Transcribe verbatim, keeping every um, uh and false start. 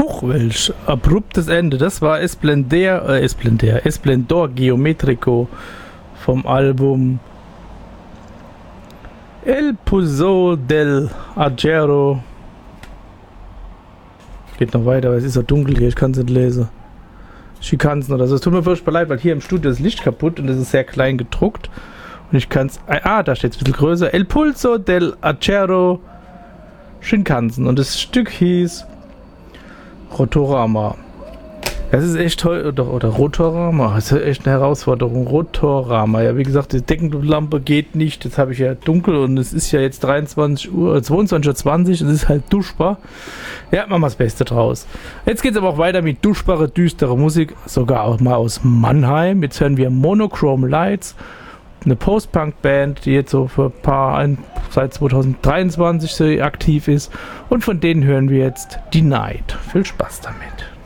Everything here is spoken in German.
noch welch. Abruptes Ende. Das war Esplendor, äh, Esplendor, Esplendor Geometrico vom Album El Puzo del Agero. Geht noch weiter, aber es ist so dunkel hier, ich kann es nicht lesen. Schikanzen oder so. Es tut mir furchtbar leid, weil hier im Studio ist das Licht kaputt und es ist sehr klein gedruckt. Und ich kann es. Ah, da steht es ein bisschen größer. El Pulso del Acero Shinkansen. Und das Stück hieß Rotorama. Das ist echt toll. Oder, oder Rotorama. Das ist echt eine Herausforderung. Rotorama. Ja, wie gesagt, die Deckenlampe geht nicht. Jetzt habe ich ja dunkel und es ist ja jetzt dreiundzwanzig Uhr, zweiundzwanzig Uhr zwanzig. Es ist halt duschbar. Ja, machen wir das Beste draus. Jetzt geht es aber auch weiter mit duschbare, düstere Musik. Sogar auch mal aus Mannheim. Jetzt hören wir Monochrome Lights. Eine Post-Punk-Band, die jetzt so für ein paar, ein, seit zwanzig dreiundzwanzig so aktiv ist. Und von denen hören wir jetzt Denied. Viel Spaß damit.